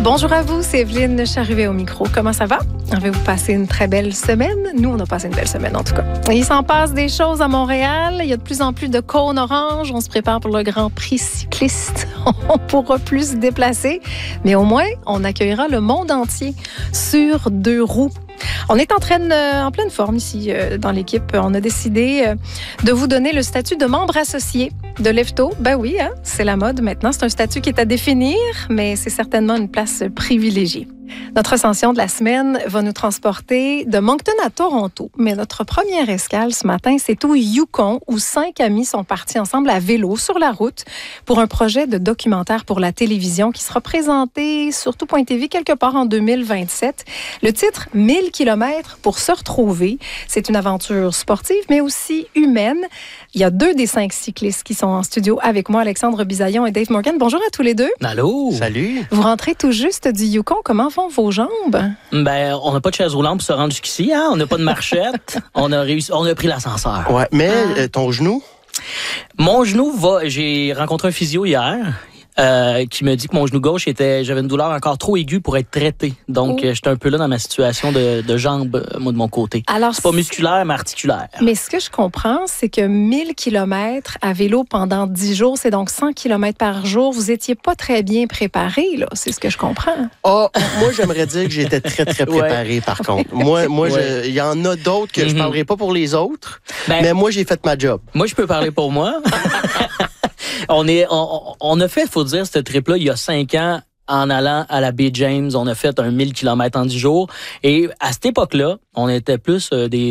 Bonjour à vous, c'est Evelyne, je suis arrivée au micro. Comment ça va? Avez-vous passé une très belle semaine? Nous, on a passé une belle semaine en tout cas. Il s'en passe des choses à Montréal. Il y a de plus en plus de cônes oranges. On se prépare pour le Grand Prix cycliste. On pourra plus se déplacer, mais au moins, on accueillera le monde entier sur 2 roues. On est en pleine forme ici dans l'équipe. On a décidé de vous donner le statut de membre associé de Lefto. Ben oui, hein, c'est la mode maintenant. C'est un statut qui est à définir, mais c'est certainement une place privilégiée. Notre ascension de la semaine va nous transporter de Moncton à Toronto. Mais notre première escale ce matin, c'est au Yukon, où 5 amis sont partis ensemble à vélo sur la route pour un projet de documentaire pour la télévision qui sera présenté sur Tout.tv quelque part en 2027. Le titre, 1000 km pour se retrouver. C'est une aventure sportive, mais aussi humaine. Il y a 2 des 5 cyclistes qui sont en studio avec moi, Alexandre Bisaillon et Dave Morgan. Bonjour à tous les 2. Allô. Salut. Vous rentrez tout juste du Yukon. Comment vont vos jambes? Ben, on n'a pas de chaise roulante pour se rendre jusqu'ici, hein? On n'a pas de marchette. on a pris l'ascenseur. Ouais, mais ton genou? Mon genou va. J'ai rencontré un physio hier. Qui me dit que mon genou gauche j'avais une douleur encore trop aiguë pour être traité. Donc, j'étais un peu là dans ma situation de jambe, moi, de mon côté. Alors, c'est pas musculaire, mais articulaire. Mais ce que je comprends, c'est que 1000 km à vélo pendant 10 jours, c'est donc 100 km par jour. Vous étiez pas très bien préparé, là. C'est ce que je comprends. Moi, j'aimerais dire que j'étais très, très préparé, par contre. Moi, il y en a d'autres que je parlerai pas pour les autres, mais moi, j'ai fait ma job. Moi, je peux parler pour moi. On a fait, faut dire, ce trip-là il y a 5 ans en allant à la baie James. On a fait un 1000 km en 10 jours. Et à cette époque-là, on était plus des